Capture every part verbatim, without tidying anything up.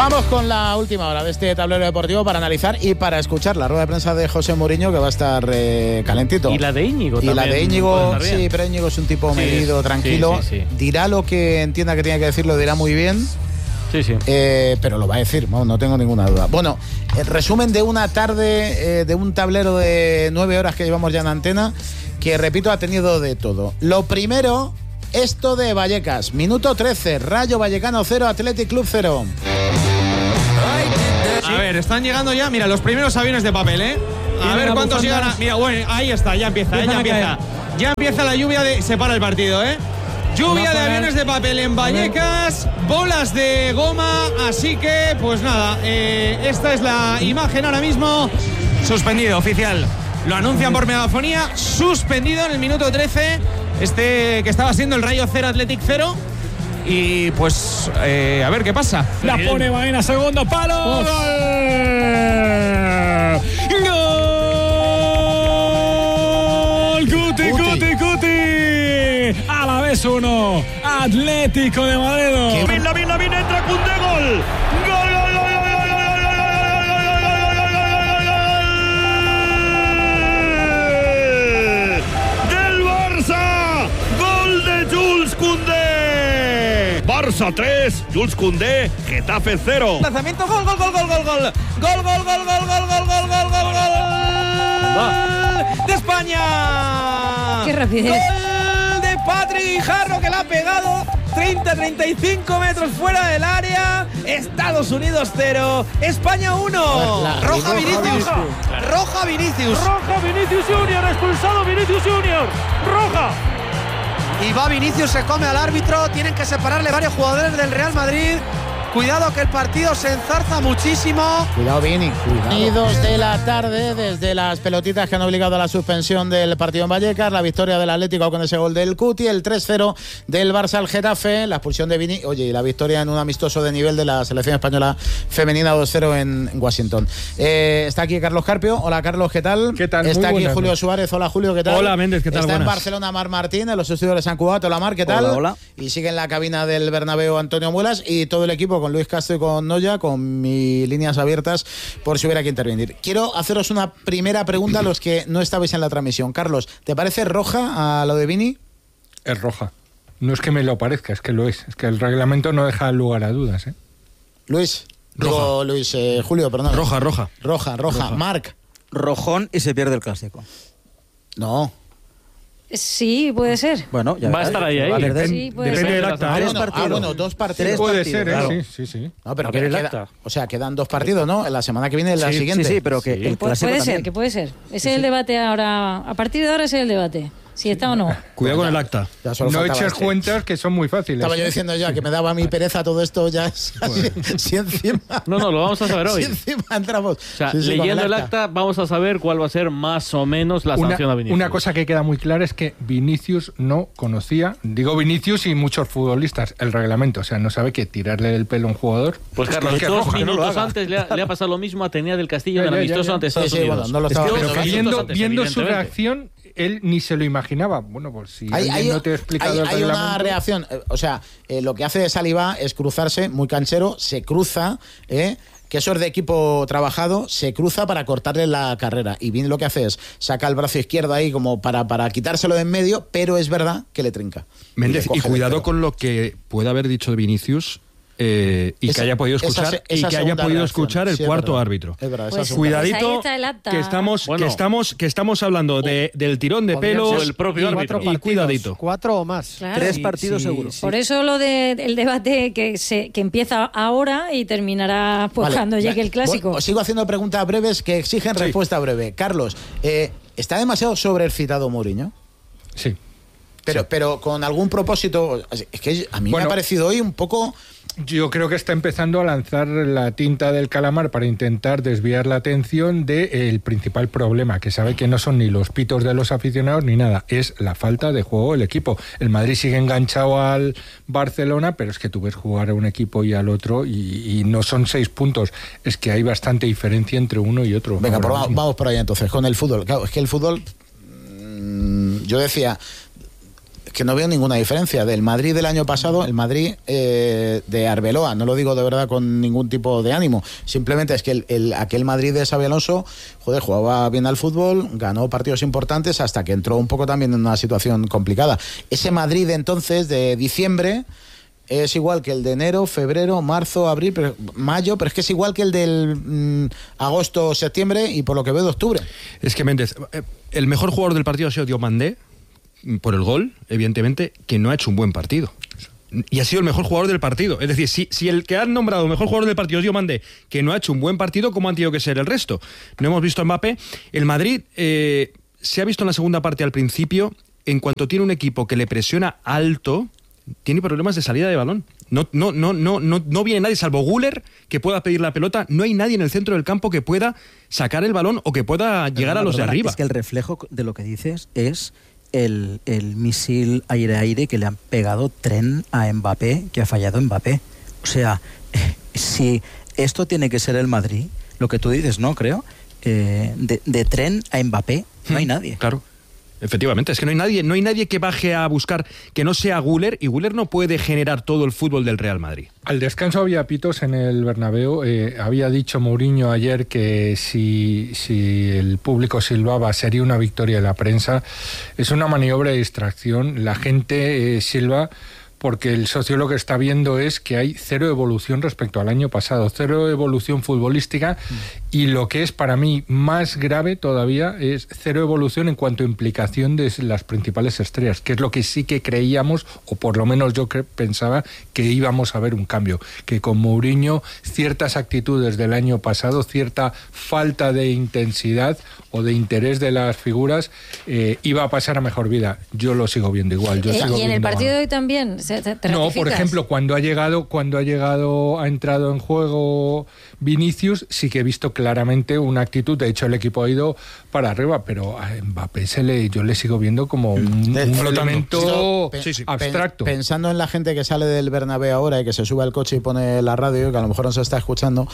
Vamos con la última hora de este tablero deportivo para analizar y para escuchar la rueda de prensa de José Mourinho, que va a estar eh, calentito. Y la de Íñigo y también. Y la de Íñigo, sí, pero Íñigo es un tipo sí, medido, tranquilo. Sí, sí, sí. Dirá lo que entienda que tiene que decir, lo dirá muy bien. Sí, sí. Eh, pero lo va a decir, no, no tengo ninguna duda. Bueno, el resumen de una tarde, eh, de un tablero de nueve horas que llevamos ya en antena, que repito, ha tenido de todo. Lo primero, esto de Vallecas. Minuto trece, Rayo Vallecano cero, Athletic Club cero. A ver, están llegando ya, mira, los primeros aviones de papel, ¿eh? A ver cuántos llegan a... Mira, bueno, ahí está, ya empieza, ¿eh? ya empieza. Ya empieza la lluvia de... Se para el partido, ¿eh? Lluvia de aviones de papel en Vallecas, bolas de goma, así que, pues nada, eh, esta es la imagen ahora mismo. Suspendido, oficial. Lo anuncian por megafonía, suspendido en el minuto trece, este que estaba siendo el Rayo cero, Athletic cero. Y pues, eh, a ver qué pasa. La pone Baena, segundo palo. ¡Gol! ¡Gol! ¡Cuti, Cuti, Cuti! A la vez uno. Atlético de Madrid. Lamin, Lamin, Lamin, entra Koundé, gol. Gol, gol, gol, gol, gol, gol, gol, gol, gol, del Barça. Gol de Jules Koundé. Barça tres, Jules Koundé, Getafe cero. Lanzamiento, gol, gol, gol, gol, gol, gol. Gol, gol, gol, gol, gol, gol, gol, gol, gol, gol. De España. Qué rapidez. Gol de Patrick Guijarro, que la ha pegado treinta a treinta y cinco metros fuera del área. Estados Unidos cero, España uno. Roja Vinicius. Roja Vinicius. Roja Vinicius Junior, expulsado Vinicius Junior. Roja. Y va Vinicius, se come al árbitro. Tienen que separarle varios jugadores del Real Madrid. Cuidado que el partido se enzarza muchísimo. Cuidado, Vini, cuidado. Y dos de la tarde, desde las pelotitas que han obligado a la suspensión del partido en Vallecas, la victoria del Atlético con ese gol del Cuti, el tres cero del Barça al Getafe, la expulsión de Vini, oye, y la victoria en un amistoso de nivel de la selección española femenina dos cero en Washington. Eh, está aquí Carlos Carpio. Hola, Carlos, ¿qué tal? ¿Qué tal? Está Muy aquí buenas. Julio Suárez. Hola, Julio, ¿qué tal? Hola, Méndez, ¿qué tal? Está Buenas. en Barcelona Mar Martín, en los estudios de San Cubat. Hola, Mar, ¿qué tal? Hola, hola. Y sigue en la cabina del Bernabéu Antonio Muelas y todo el equipo con Luis Castro y con Noya, con mis líneas abiertas por si hubiera que intervenir. Quiero haceros una primera pregunta a los que no estabais en la transmisión. Carlos, ¿te parece roja a lo de Vini? Es roja. No es que me lo parezca, es que lo es. Es que el reglamento no deja lugar a dudas, ¿eh? Luis. Digo, Luis, eh, Julio, perdón. Roja, roja. Roja, roja. Roja. Marc. Rojón y se pierde el clásico. No. Sí, puede ser. Bueno, ya Va a verás. estar ahí, ahí. Va a perder. Sí, puede Depende ser. del acta. Ah, Tres bueno, ah, partidos. bueno, dos partidos. Tres Puede partidos, ser, ¿eh? claro. Sí, sí, sí. No, pero A ver el queda- acta. o sea, quedan dos partidos, ¿no? La semana que viene, la Sí, siguiente. Sí, sí, pero que Sí. el Pu- clásico puede también. ser, que puede ser. Ese es el debate ahora. A partir de ahora ese es el debate. Si está o no. Cuidado con el acta. Ya solo No faltaba eches este. cuentas que son muy fáciles. Estaba yo ¿eh? diciendo ya que me daba mi pereza todo esto ya. Si, si encima. No, no, lo vamos a saber hoy. Si encima entramos. O sea, Sí, sí, con leyendo el acta vamos a saber cuál va a ser más o menos la Una, sanción a Vinicius. una cosa que queda muy clara es que Vinicius no conocía, digo Vinicius y muchos futbolistas, el reglamento. O sea, no sabe que tirarle el pelo a un jugador. Pues es Carlos, que es dos roja. minutos antes le ha, le ha pasado lo mismo a Tenía del Castillo Ya, en el ya, ya, amistoso ya. ante Estados Sí, sí, Unidos. bueno, no lo Es que estaba dos Pero viendo. que minutos viendo, antes, viendo su evidentemente. reacción, él ni se lo imaginaba. Bueno, pues si Hay, alguien hay- no te ha explicado hay- el hay una reglamento... reacción, eh, o sea, eh, lo que hace Saliba es cruzarse, muy canchero, se cruza, eh, que eso es de equipo trabajado, se cruza para cortarle la carrera. Y bien lo que hace es saca el brazo izquierdo ahí como para, para quitárselo de en medio, pero es verdad que le trinca. Méndez, le y coge el cuidado pelo. con lo que pueda haber dicho de Vinicius eh, y Esa- que haya podido esa escuchar se- y esa que haya segunda podido reacción. escuchar el Sí, es cuarto verdad. árbitro. Es verdad, esa Pues, segunda. pues ahí Cuidadito, está el acta. que estamos, Bueno. que estamos, que estamos hablando de, del tirón de Podría pelos ser el propio y, árbitro. y cuidadito. Cuatro o más. Claro. Tres Sí, partidos sí, seguro. sí. Por eso lo del debate que se que empieza ahora y terminará pues Vale, cuando ya, llegue el clásico. voy- Os sigo haciendo preguntas breves que exigen Sí. respuesta breve. Carlos, eh, ¿está demasiado sobreexcitado Mourinho? Sí. Pero, Sí. pero con algún propósito. Es que a mí Bueno. me ha parecido hoy un poco. Yo creo que está empezando a lanzar la tinta del calamar para intentar desviar la atención del principal problema, que sabe que no son ni los pitos de los aficionados ni nada, es la falta de juego del equipo. El Madrid sigue enganchado al Barcelona, pero es que tú ves jugar a un equipo y al otro y, y no son seis puntos, es que hay bastante diferencia entre uno y otro. Venga, ahora pues vamos, mismo. vamos por ahí entonces, con el fútbol. Claro, es que el fútbol. mmm, yo decía. que no veo ninguna diferencia del Madrid del año pasado, el Madrid eh, de Arbeloa. No lo digo de verdad con ningún tipo de ánimo. Simplemente es que el, el, aquel Madrid de Xabi Alonso, joder, jugaba bien al fútbol, ganó partidos importantes hasta que entró un poco también en una situación complicada. Ese Madrid entonces de diciembre es igual que el de enero, febrero, marzo, abril, pero, mayo, pero es que es igual que el del mmm, agosto, septiembre y por lo que veo de octubre. Es que Méndez, el mejor jugador del partido ha sido Diomandé, por el gol, evidentemente, que no ha hecho un buen partido. Y ha sido el mejor jugador del partido. Es decir, si, si el que han nombrado mejor jugador del partido es Diomandé, que no ha hecho un buen partido, ¿cómo han tenido que ser el resto? No hemos visto a Mbappé. El Madrid eh, se ha visto en la segunda parte al principio, en cuanto tiene un equipo que le presiona alto, tiene problemas de salida de balón. No, no, no, no, no, no viene nadie, salvo Güler, que pueda pedir la pelota. No hay nadie en el centro del campo que pueda sacar el balón o que pueda llegar no, a los perdona, de arriba. Es que el reflejo de lo que dices es el, el misil aire-aire que le han pegado tren a Mbappé, que ha fallado Mbappé. O sea, si esto tiene que ser el Madrid, lo que tú dices, ¿no? Creo, eh, de, de tren a Mbappé no hay nadie. Claro. Efectivamente, es que no hay nadie, no hay nadie que baje a buscar que no sea Güler, y Güler no puede generar todo el fútbol del Real Madrid. Al descanso había pitos en el Bernabéu. Eh, había dicho Mourinho ayer que si, si el público silbaba sería una victoria de la prensa. Es una maniobra de distracción. La gente eh, silba porque el socio lo que está viendo es que hay cero evolución respecto al año pasado, cero evolución futbolística, mm. y lo que es para mí más grave todavía es cero evolución en cuanto a implicación de las principales estrellas, que es lo que sí que creíamos, o por lo menos yo que pensaba que íbamos a ver un cambio, que con Mourinho ciertas actitudes del año pasado, cierta falta de intensidad o de interés de las figuras eh, iba a pasar a mejor vida. Yo lo sigo viendo igual. Yo eh, sigo y en el viendo partido mal. de hoy también. ¿Te no, por ejemplo, cuando ha llegado, cuando ha llegado, ha entrado en juego Vinicius, sí que he visto claramente una actitud. De hecho, el equipo ha ido para arriba, pero a Mbappé se le, yo le sigo viendo como un, un elemento sí, sí. abstracto. Pensando en la gente que sale del Bernabéu ahora y que se sube al coche y pone la radio, que a lo mejor no se está escuchando,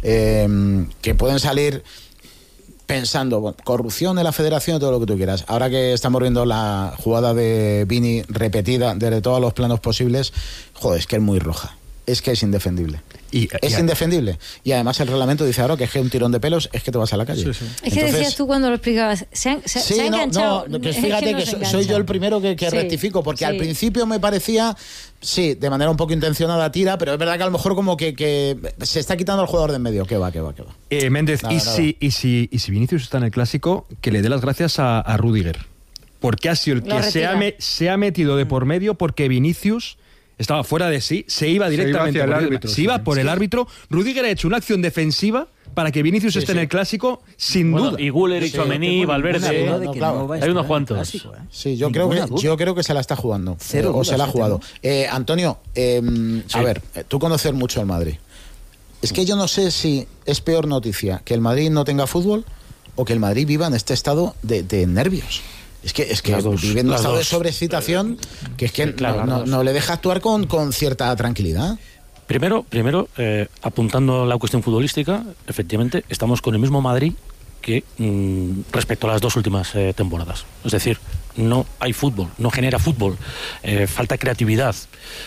eh, que pueden salir pensando, bueno, corrupción de la federación y todo lo que tú quieras. Ahora que estamos viendo la jugada de Vini repetida desde todos los planos posibles, joder, es que es muy roja. Es que es indefendible. Y, es y indefendible. Y además el reglamento dice ahora que es que un tirón de pelos es que te vas a la calle. Sí, sí. Es que Entonces, decías tú cuando lo explicabas, se han, se, sí, se ha no, enganchado. No, que fíjate es que, que no soy yo el primero que, que sí, rectifico, porque sí. al principio me parecía, sí, de manera un poco intencionada tira, pero es verdad que a lo mejor como que, que se está quitando al jugador de en medio. Que va, que va, que va. Eh, Méndez, nada, y, nada. Si, y, si, y si Vinicius está en el Clásico, que le dé las gracias a, a Rüdiger. Porque ha sido el que se ha, me, se ha metido de por medio, porque Vinicius estaba fuera de sí, se iba directamente se iba por el árbitro. Se iba por sí. el árbitro. Rüdiger ha hecho una acción defensiva para que Vinicius sí, esté sí. en el Clásico, sin bueno, duda. Y Güler, y Tchouaméni, sí, Valverde. No, no, claro. Hay unos cuantos. Clásico, ¿eh? Sí, yo creo, que, yo creo que se la está jugando. Cero o se la ha jugado. Eh, Antonio, eh, sí. a ver, tú conoces mucho el Madrid. Es que yo no sé si es peor noticia que el Madrid no tenga fútbol o que el Madrid viva en este estado de, de nervios. Es que, es que dos, vive en un estado dos. de sobreexcitación que es que sí, claro, no, no, no le deja actuar con, con cierta tranquilidad. Primero, primero eh, apuntando la cuestión futbolística, efectivamente, estamos con el mismo Madrid que mmm, respecto a las dos últimas eh, temporadas. Es decir, no hay fútbol, no genera fútbol, eh, falta creatividad.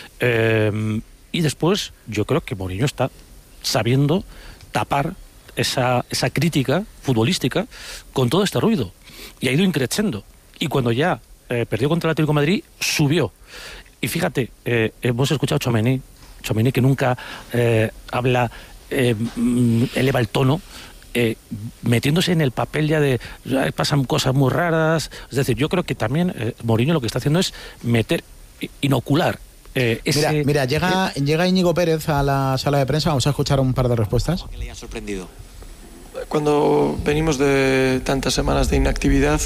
Eh, y después, yo creo que Mourinho está sabiendo tapar esa, esa crítica futbolística con todo este ruido. Y ha ido increciendo. Y cuando ya eh, perdió contra el Atlético de Madrid, subió. Y fíjate, eh, hemos escuchado a Tchouaméni, Tchouaméni que nunca eh, habla, eh, eleva el tono, eh, metiéndose en el papel ya de eh, pasan cosas muy raras. Es decir, yo creo que también eh, Mourinho lo que está haciendo es meter, inocular. Eh, ese... Mira, mira llega, llega Íñigo Pérez a la sala de prensa, vamos a escuchar un par de respuestas. ¿Qué le ha sorprendido? Cuando venimos de tantas semanas de inactividad,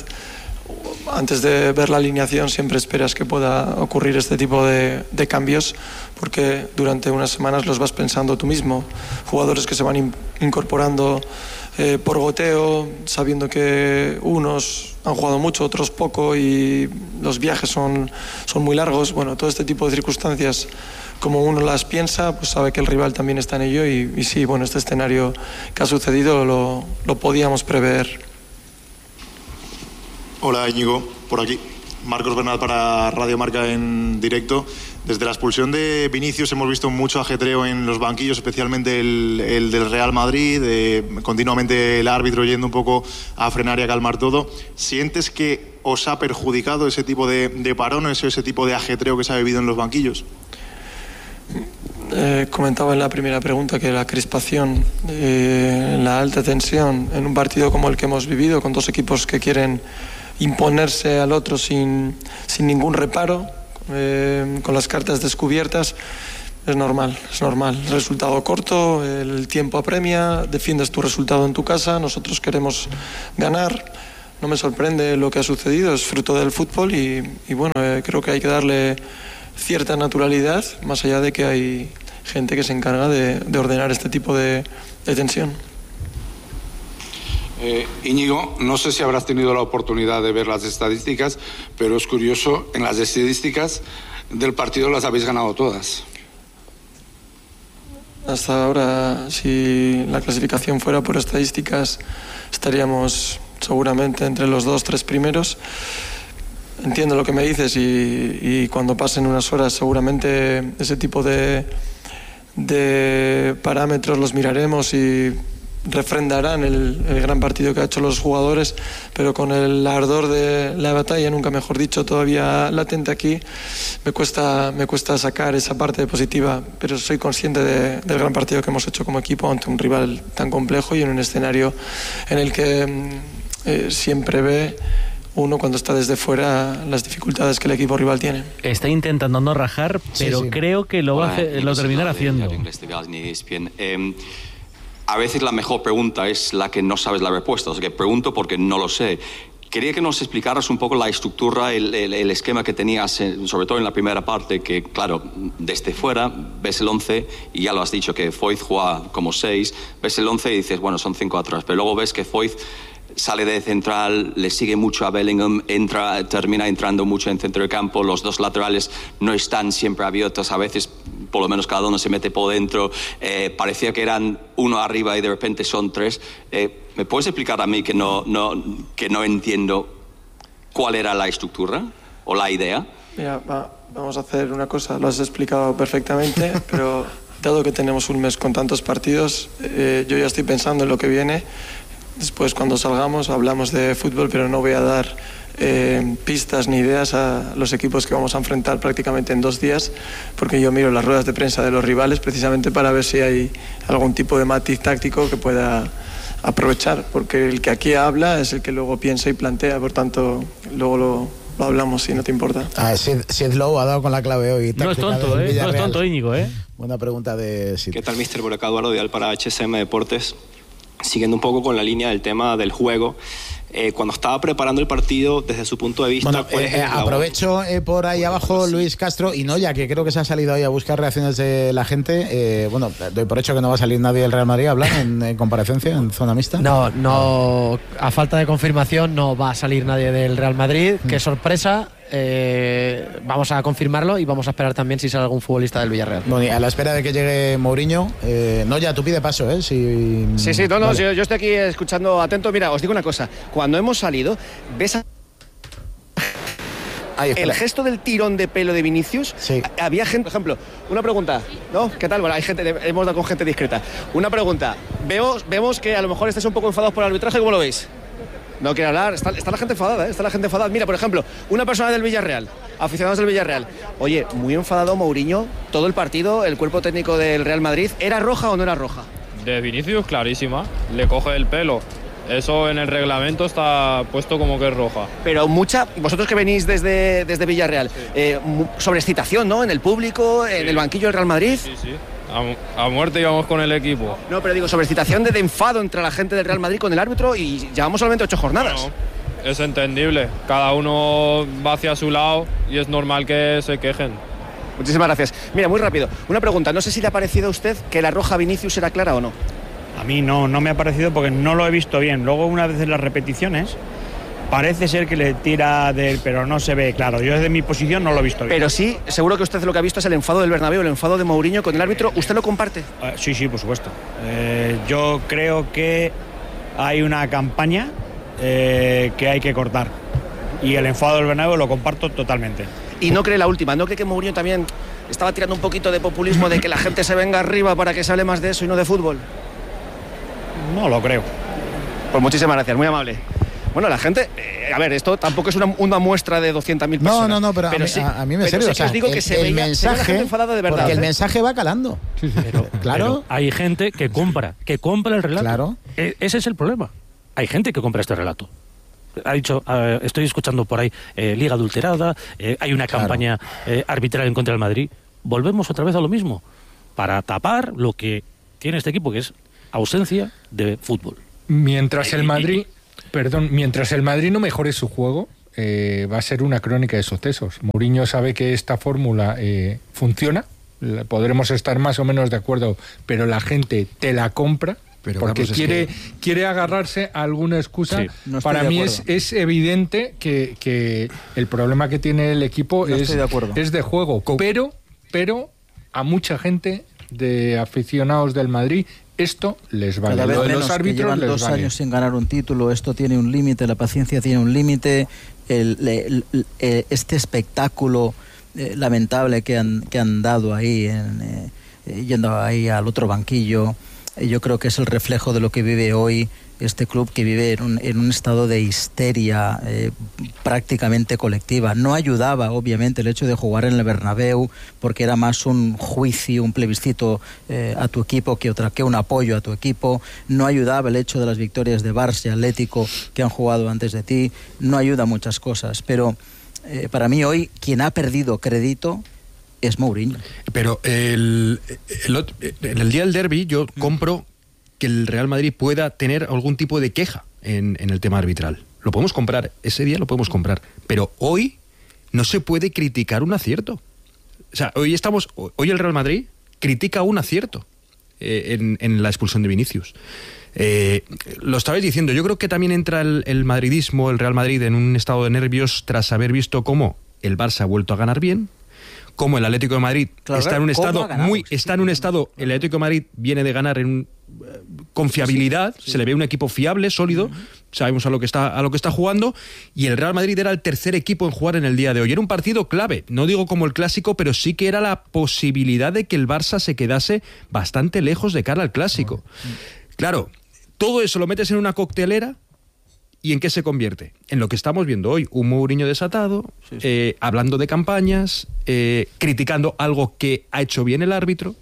antes de ver la alineación siempre esperas que pueda ocurrir este tipo de, de cambios, porque durante unas semanas los vas pensando tú mismo. Jugadores que se van in, incorporando eh, por goteo, sabiendo que unos han jugado mucho, otros poco, y los viajes son, son muy largos. Bueno, todo este tipo de circunstancias, como uno las piensa, pues sabe que el rival también está en ello, y, y sí, bueno, este escenario que ha sucedido lo, lo podíamos prever. Hola Íñigo, por aquí. Marcos Bernal para Radio Marca en directo. Desde la expulsión de Vinicius hemos visto mucho ajetreo en los banquillos, especialmente el, el del Real Madrid, eh, continuamente el árbitro yendo un poco a frenar y a calmar todo. ¿Sientes que os ha perjudicado ese tipo de, de parones, ese tipo de ajetreo que se ha vivido en los banquillos? Eh, comentaba en la primera pregunta que la crispación, eh, la alta tensión en un partido como el que hemos vivido, con dos equipos que quieren imponerse al otro sin, sin ningún reparo, eh, con las cartas descubiertas, es normal, es normal. Resultado corto, el tiempo apremia, defiendes tu resultado en tu casa, nosotros queremos ganar. No me sorprende lo que ha sucedido, es fruto del fútbol y, y bueno, eh, creo que hay que darle cierta naturalidad, más allá de que hay gente que se encarga de, de ordenar este tipo de, de tensión. Eh, Íñigo, no sé si habrás tenido la oportunidad de ver las estadísticas, pero es curioso, en las estadísticas del partido las habéis ganado todas. Hasta ahora, si la clasificación fuera por estadísticas, estaríamos seguramente entre los dos, tres primeros. Entiendo lo que me dices y, y cuando pasen unas horas seguramente ese tipo de, de parámetros los miraremos y refrendarán el, el gran partido que ha hecho los jugadores, pero con el ardor de la batalla, nunca mejor dicho, todavía latente aquí, me cuesta, me cuesta sacar esa parte positiva, pero soy consciente de, del gran partido que hemos hecho como equipo ante un rival tan complejo y en un escenario en el que eh, siempre ve uno cuando está desde fuera las dificultades que el equipo rival tiene. Está intentando no rajar, pero sí, sí. creo que lo va a hacer, lo terminará haciendo. A veces la mejor pregunta es la que no sabes la respuesta, o sea que pregunto porque no lo sé. Quería que nos explicaras un poco la estructura, el, el, el esquema que tenías, sobre todo en la primera parte, que claro, desde fuera ves el once y ya lo has dicho, que Foyth juega como seis, ves el once y dices, bueno, son cinco atrás, pero luego ves que Foyth sale de central, le sigue mucho a Bellingham, entra, termina entrando mucho en centro de campo, los dos laterales no están siempre abiertos, a veces por lo menos cada uno se mete por dentro, eh, parecía que eran uno arriba y de repente son tres. Eh, ¿Me puedes explicar a mí que no, no, que no entiendo cuál era la estructura o la idea? Mira, va, vamos a hacer una cosa, lo has explicado perfectamente, pero dado que tenemos un mes con tantos partidos, eh, yo ya estoy pensando en lo que viene. Después, cuando salgamos, hablamos de fútbol, pero no voy a dar eh, pistas ni ideas a los equipos que vamos a enfrentar prácticamente en dos días, porque yo miro las ruedas de prensa de los rivales precisamente para ver si hay algún tipo de matiz táctico que pueda aprovechar, porque el que aquí habla es el que luego piensa y plantea, por tanto, luego lo, lo hablamos si no te importa. Ah, Sid, Sid Lowe ha dado con la clave hoy. No es tonto, ¿eh? No es tonto, Íñigo, ¿eh? Buena pregunta de Sid. ¿Qué tal, mister? Por acá, Eduardo Dial para H S M Deportes. Siguiendo un poco con la línea del tema del juego, eh, cuando estaba preparando el partido, desde su punto de vista... Bueno, eh, eh, aprovecho eh, por ahí abajo, Luis Castro, y Noya, que creo que se ha salido ahí a buscar reacciones de la gente. Eh, bueno, doy por hecho que no va a salir nadie del Real Madrid a hablar en, en comparecencia, en zona mixta. No, no, a falta de confirmación no va a salir nadie del Real Madrid. Mm. Qué sorpresa. Eh, vamos a confirmarlo y vamos a esperar también si sale algún futbolista del Villarreal. Bueno, y a la espera de que llegue Mourinho, eh, no, ya tú pide paso, ¿eh? Si... Sí, sí, no, no, vale. yo, yo estoy aquí escuchando atento. Mira, os digo una cosa, cuando hemos salido, ves a... Ahí, el gesto del tirón de pelo de Vinicius, sí. Había gente, por ejemplo, una pregunta, ¿no? ¿Qué tal? Bueno, hay gente, hemos dado con gente discreta. Una pregunta, vemos, vemos que a lo mejor estáis un poco enfadados por el arbitraje, ¿cómo lo veis? No quiero hablar, está, está la gente enfadada, ¿eh? Está la gente enfadada. Mira, por ejemplo, una persona del Villarreal, aficionados del Villarreal. Oye, muy enfadado Mourinho, todo el partido, el cuerpo técnico del Real Madrid. ¿Era roja o no era roja? De Vinicius, clarísima. Le coge el pelo. Eso en el reglamento está puesto como que es roja. Pero mucha, vosotros que venís desde, desde Villarreal, sí. eh, sobreexcitación, ¿no? En el público, en sí. El banquillo del Real Madrid. Sí, sí. A, a muerte íbamos con el equipo. No, pero digo, sobreexcitación de, de enfado entre la gente del Real Madrid con el árbitro y llevamos solamente ocho jornadas. Bueno, es entendible. Cada uno va hacia su lado y es normal que se quejen. Muchísimas gracias. Mira, muy rápido, una pregunta. No sé si le ha parecido a usted que la roja Vinicius era clara o no. A mí no, no me ha parecido porque no lo he visto bien. Luego, una vez en las repeticiones, parece ser que le tira del... pero no se ve claro. Yo desde mi posición no lo he visto bien. Pero sí, seguro que usted lo que ha visto es el enfado del Bernabéu, el enfado de Mourinho con el árbitro. ¿Usted lo comparte? Uh, sí, sí, por supuesto. Eh, yo creo que hay una campaña eh, que hay que cortar. y el enfado del Bernabéu lo comparto totalmente. Y no cree la última, ¿no cree que Mourinho también estaba tirando un poquito de populismo, de que la gente se venga arriba para que se hable más de eso y no de fútbol? No lo creo. Pues muchísimas gracias, muy amable. Bueno, la gente, eh, a ver, esto tampoco es una, una muestra de doscientas mil personas. No, no, no, pero, pero a, mí, sí, a, a mí me pero serio, sí o sea, que os digo el, que se el veía, mensaje, se veía la gente enfadada de verdad, porque ¿eh? el mensaje va calando. Sí, sí. Pero, claro. Pero hay gente que compra, que compra el relato. Claro. E- ese es el problema. Hay gente que compra este relato. Ha dicho, uh, estoy escuchando por ahí eh, Liga adulterada, eh, hay una Claro. campaña eh, arbitral en contra del Madrid. Volvemos otra vez a lo mismo, para tapar lo que tiene este equipo, que es ausencia de fútbol. Mientras el Madrid, perdón, mientras el Madrid no mejore su juego, eh, va a ser una crónica de sucesos. Mourinho sabe que esta fórmula eh, funciona, la- podremos estar más o menos de acuerdo, pero la gente te la compra. Pero, porque Carlos, es quiere, que- quiere agarrarse a alguna excusa. Sí. No estoy Para de mí acuerdo. es, es evidente que, que el problema que tiene el equipo No es, estoy de acuerdo. es de juego. Pero, pero a mucha gente de aficionados del Madrid esto les vale. Cada vez Lo de menos, los que árbitros llevan les dos vale. años sin ganar un título, esto tiene un límite, la paciencia tiene un límite, el- el- el- eh, este espectáculo eh, lamentable que han, que han dado ahí, en, eh, eh, yendo ahí al otro banquillo, eh, yo creo que es el reflejo de lo que vive hoy este club, que vive en un, en un estado de histeria eh, prácticamente colectiva. No ayudaba, obviamente, el hecho de jugar en el Bernabéu, porque era más un juicio, un plebiscito eh, a tu equipo que otra que un apoyo a tu equipo. No ayudaba el hecho de las victorias de Barça y Atlético que han jugado antes de ti. No ayuda muchas cosas, pero eh, para mí hoy quien ha perdido crédito es Mourinho. Pero el, el, ot- en el día del derbi yo compro que el Real Madrid pueda tener algún tipo de queja en, en el tema arbitral. Lo podemos comprar, ese día lo podemos comprar. Pero hoy no se puede criticar un acierto. O sea, hoy estamos, hoy el Real Madrid critica un acierto eh, en, en la expulsión de Vinicius. Eh, lo estabais diciendo, yo creo que también entra el, el madridismo, el Real Madrid, en un estado de nervios tras haber visto cómo el Barça ha vuelto a ganar bien, como el Atlético de Madrid Claro, está en un ¿cómo estado ha ganado? muy está en un estado el Atlético de Madrid viene de ganar en un, eh, confiabilidad, se le ve un equipo fiable, sólido, sabemos a lo que está a lo que está jugando, y el Real Madrid era el tercer equipo en jugar en el día de hoy. Era un partido clave, no digo como el clásico, pero sí que era la posibilidad de que el Barça se quedase bastante lejos de cara al clásico. Claro, todo eso lo metes en una coctelera. ¿Y en qué se convierte? En lo que estamos viendo hoy, un Mourinho desatado, sí, sí. Eh, hablando de campañas, eh, criticando algo que ha hecho bien el árbitro.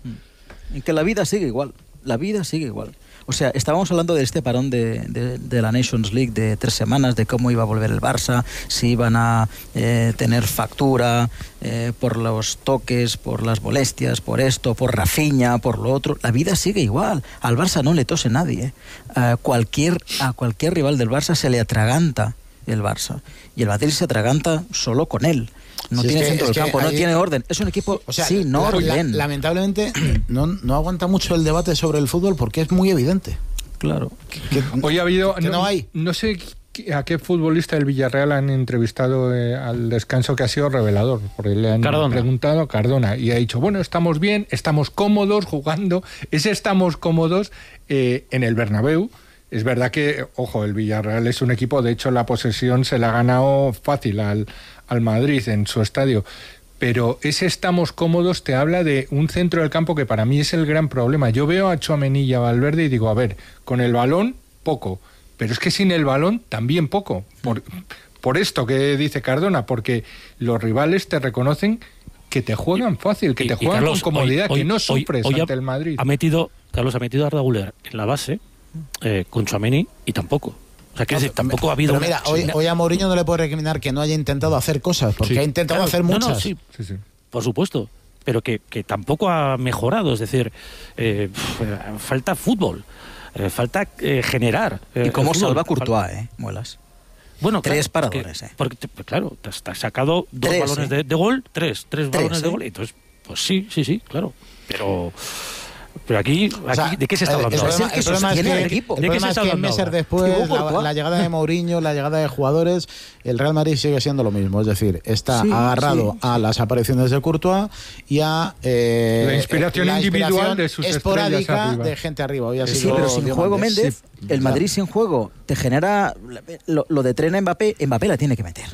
Y que la vida sigue igual, la vida sigue igual. O sea, estábamos hablando de este parón de, de, de la Nations League de tres semanas, de cómo iba a volver el Barça, si iban a eh, tener factura eh, por los toques, por las molestias, por esto, por Rafinha, por lo otro. La vida sigue igual. Al Barça no le tose nadie. ¿eh? A, cualquier, a cualquier rival del Barça se le atraganta el Barça. Y el Madrid se atraganta solo con él. No si tiene es que, centro es del campo, ahí, no tiene orden. Es un equipo o sea, sin la, orden. La, lamentablemente no, no aguanta mucho el debate sobre el fútbol porque es muy evidente. Claro. Que, Hoy ha habido... que no, no hay. No sé a qué futbolista del Villarreal han entrevistado eh, al descanso, que ha sido revelador, porque le han Cardona. preguntado Cardona y ha dicho, bueno, estamos bien, estamos cómodos jugando. Ese estamos cómodos eh, en el Bernabéu. Es verdad que, ojo, el Villarreal es un equipo, de hecho la posesión se la ha ganado fácil al, al Madrid en su estadio, pero ese estamos cómodos te habla de un centro del campo que para mí es el gran problema. Yo veo a Tchouaméni y a Valverde y digo, a ver, con el balón, poco, pero es que sin el balón también poco, por, por esto que dice Cardona, porque los rivales te reconocen que te juegan fácil, que y, te juegan Carlos, con comodidad, hoy, que no hoy, sufres hoy ante ha, el Madrid. Ha metido, Carlos ha metido a Arda Güler en la base, Eh, con Tchouaméni y tampoco. O sea, quiero no, decir, tampoco ha habido. Pero mira, una, hoy, una... hoy a Mourinho no le puede recriminar que no haya intentado hacer cosas, porque sí. ha intentado claro, hacer muchas. No, no, sí, sí, sí. Por supuesto. Pero que, que tampoco ha mejorado. Es decir, eh, pff, falta fútbol, eh, falta eh, generar. Eh, ¿Y cómo fútbol, salva Courtois, falta... eh? Muelas. Bueno, tres claro, paradores, porque, eh. Porque, pues, claro, te has, te has sacado dos tres, balones eh. de, de gol, tres, tres, tres balones eh. de gol. Entonces, pues sí, sí, sí, claro. Pero. Pero aquí, aquí o sea, ¿de qué se está hablando? El problema, el problema es que, equipo. el problema es que meses después, la, la llegada de Mourinho, la llegada de jugadores, el Real Madrid sigue siendo lo mismo. Es decir, está sí, agarrado sí. a las apariciones de Courtois y a eh, la inspiración la individual inspiración de sus esporádica de gente arriba. Hoy ha sí, sido pero sin Diego juego Méndez. Méndez, sí, el Madrid claro. sin juego te genera lo, lo de tren a Mbappé, Mbappé la tiene que meter.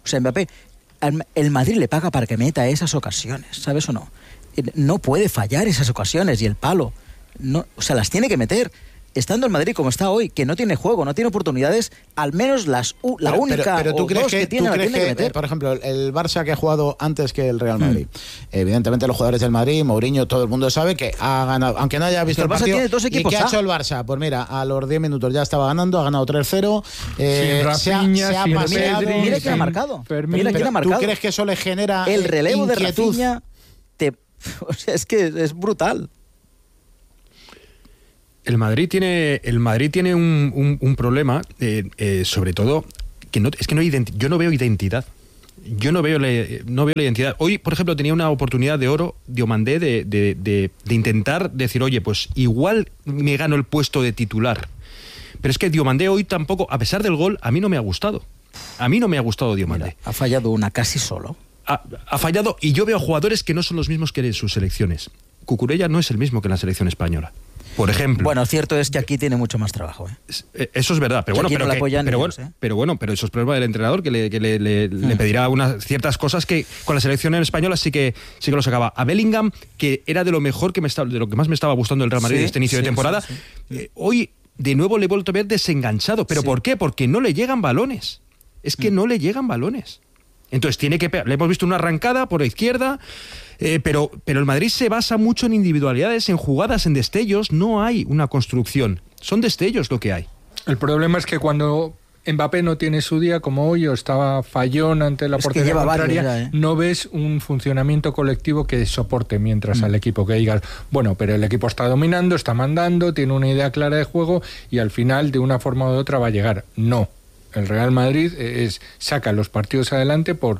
O sea, Mbappé, el Madrid le paga para que meta esas ocasiones, ¿sabes o no? No puede fallar esas ocasiones y el palo. No, o sea, las tiene que meter. Estando el Madrid como está hoy, que no tiene juego, no tiene oportunidades, al menos las la pero, única pero, pero tú o crees dos que, que tiene, tú la crees tiene que, que meter. por ejemplo, el Barça que ha jugado antes que el Real Madrid, mm. evidentemente los jugadores del Madrid, Mourinho, todo el mundo sabe que ha ganado, aunque no haya visto el, el partido. Tiene dos equipos, ¿y qué ha ¿ah? hecho el Barça? Pues mira, a los diez minutos ya estaba ganando, ha ganado tres cero, eh, sin Rafinha, se ha, se sin ha paseado. Mira, mira quién ha marcado. Fermín, mira quién ha marcado. ¿Tú crees que eso le genera el relevo inquietud? de Rafinha? Te, o sea, es que es brutal. El Madrid tiene, el Madrid tiene un, un, un problema, eh, eh, sobre todo, que no, es que no hay identi- yo no veo identidad. Yo no veo, le, no veo la identidad. Hoy, por ejemplo, tenía una oportunidad de oro, Diomandé, de, de, de, de intentar decir, oye, pues igual me gano el puesto de titular. Pero es que Diomandé hoy tampoco, a pesar del gol, a mí no me ha gustado. A mí no me ha gustado Diomandé. Mira, ha fallado una casi solo. Ha, ha fallado, y yo veo jugadores que no son los mismos que en sus selecciones. Cucurella no es el mismo que en la selección española. Por ejemplo. Bueno, cierto es que aquí tiene mucho más trabajo. ¿eh? Eso es verdad, pero bueno, pero, no que, pero, ellos, bueno ¿eh? pero bueno, pero eso es problema del entrenador que le, que le, le, hmm. le pedirá unas ciertas cosas que con la selección española sí que sí que lo sacaba. A Bellingham, que era de lo mejor que me estaba, de lo que más me estaba gustando el Real Madrid sí, este inicio sí, de temporada, sí, sí. Eh, hoy de nuevo le he vuelto a ver desenganchado. ¿Pero sí. por qué? Porque no le llegan balones. Es que hmm. no le llegan balones. Entonces tiene que pegar. Le hemos visto una arrancada por la izquierda. Eh, pero, pero el Madrid se basa mucho en individualidades, en jugadas, en destellos. No hay una construcción. Son destellos lo que hay. El problema es que cuando Mbappé no tiene su día, como hoy, o estaba fallón ante la es portería contraria, ya, ¿eh? no ves un funcionamiento colectivo que soporte mientras mm. al equipo, que digas, bueno, pero el equipo está dominando, está mandando, tiene una idea clara de juego y al final, de una forma u otra, va a llegar. No. El Real Madrid es, saca los partidos adelante por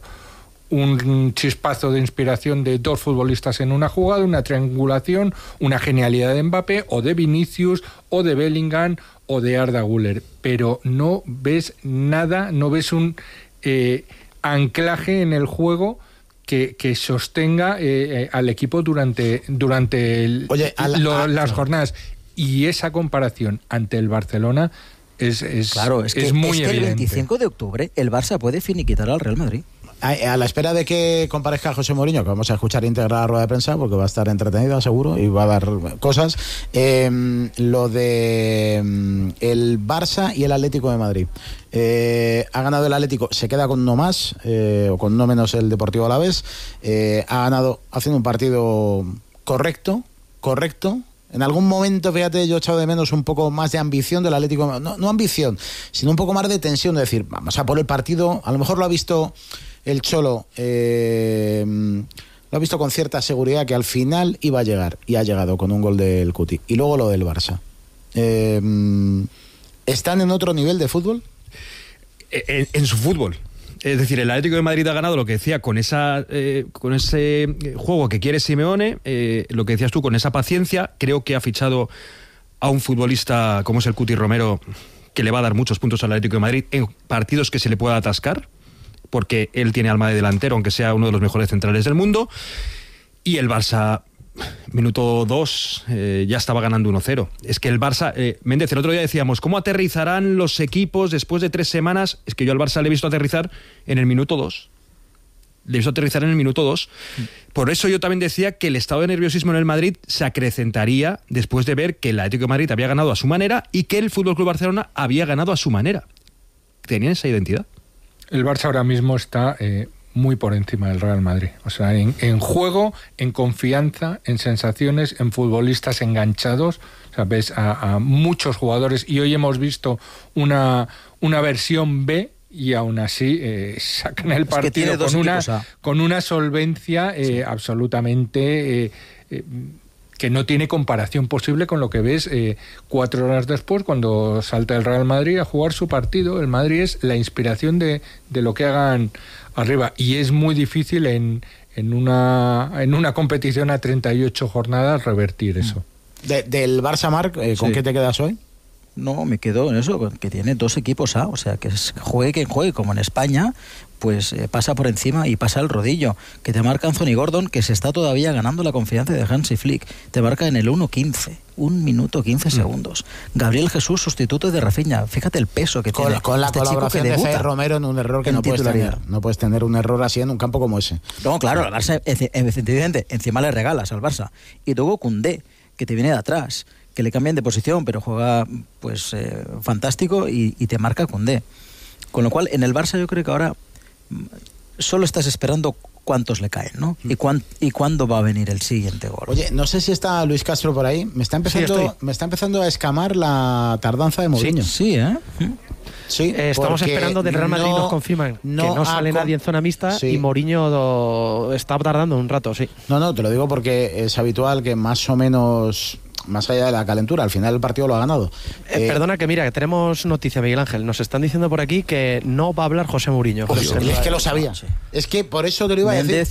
un chispazo de inspiración de dos futbolistas en una jugada, una triangulación, una genialidad de Mbappé o de Vinicius o de Bellingham o de Arda Güler, pero no ves nada, no ves un eh, anclaje en el juego que, que sostenga eh, al equipo durante, durante el, Oye, al, lo, a, las jornadas. Y esa comparación ante el Barcelona es, es, claro, es, que, es muy es que evidente. El veinticinco de octubre el Barça puede finiquitar al Real Madrid. A, a la espera de que comparezca José Mourinho, que vamos a escuchar íntegra la rueda de prensa porque va a estar entretenida seguro y va a dar cosas, eh, lo de eh, el Barça y el Atlético de Madrid. Eh, ha ganado el Atlético, se queda con uno más eh, o con uno menos el Deportivo Alavés. Eh, ha ganado haciendo un partido correcto, correcto. En algún momento, fíjate, yo he echado de menos un poco más de ambición del Atlético, no, no ambición, sino un poco más de tensión, de decir, vamos a por el partido. A lo mejor lo ha visto el Cholo, eh, lo ha visto con cierta seguridad que al final iba a llegar, y ha llegado con un gol del Cuti. Y luego lo del Barça. Eh, ¿Están en otro nivel de fútbol? En, en su fútbol. Es decir, el Atlético de Madrid ha ganado, lo que decía, con esa eh, con ese juego que quiere Simeone, eh, lo que decías tú, con esa paciencia. Creo que ha fichado a un futbolista como es el Cuti Romero, que le va a dar muchos puntos al Atlético de Madrid en partidos que se le pueda atascar, porque él tiene alma de delantero, aunque sea uno de los mejores centrales del mundo. Y el Barça, minuto dos, eh, ya estaba ganando uno cero. Es que el Barça, eh, Méndez, el otro día decíamos, ¿cómo aterrizarán los equipos después de tres semanas? Es que yo al Barça le he visto aterrizar en el minuto dos. Le he visto aterrizar en el minuto dos. Por eso yo también decía que el estado de nerviosismo en el Madrid se acrecentaría después de ver que el Atlético de Madrid había ganado a su manera y que el F C Barcelona había ganado a su manera. Tenían esa identidad. El Barça ahora mismo está eh, muy por encima del Real Madrid. O sea, en, en juego, en confianza, en sensaciones, en futbolistas enganchados. O sea, ves a, a muchos jugadores y hoy hemos visto una, una versión B y aún así eh, sacan el partido es que con, una, con una solvencia eh, sí. absolutamente... Eh, eh, que no tiene comparación posible con lo que ves eh, cuatro horas después cuando salta el Real Madrid a jugar su partido. El Madrid es la inspiración de, de lo que hagan arriba y es muy difícil en, en, una, en una competición a treinta y ocho jornadas revertir eso. De, del Barça, Marc, eh, ¿con sí. qué te quedas hoy? No, me quedo en eso, que tiene dos equipos A, o sea, que juegue quien juegue, como en España, pues eh, pasa por encima y pasa el rodillo. Que te marca Anthony Gordon, que se está todavía ganando la confianza de Hansi Flick, te marca en el uno quince. un minuto quince segundos. Gabriel Jesús, sustituto de Rafinha. Fíjate el peso que con, tiene. Con la este colaboración de Cés Romero en un error que no puedes tener. No puedes tener un error así en un campo como ese. No, claro, al Barça, evidentemente, encima le regalas al Barça. Y luego Koundé, que te viene de atrás, que le cambian de posición, pero juega pues eh, fantástico y, y te marca Koundé. Con lo cual, en el Barça yo creo que ahora solo estás esperando cuántos le caen, ¿no? Y, cuán, y cuándo va a venir el siguiente gol. Oye, no sé si está Luis Castro por ahí. Me está empezando, sí, me está empezando a escamar la tardanza de Mourinho. Sí, sí, ¿eh? Sí, eh, estamos esperando del Real Madrid, no, nos confirman no que no sale nadie en zona mixta, sí. Y Mourinho do, está tardando un rato, sí. No, no, te lo digo porque es habitual que más o menos, más allá de la calentura, al final el partido lo ha ganado. Eh, eh, perdona que mira, que tenemos noticia, Miguel Ángel. Nos están diciendo por aquí que no va a hablar José Mourinho. Pues, es que lo sabía. Es que por eso te lo iba a decir.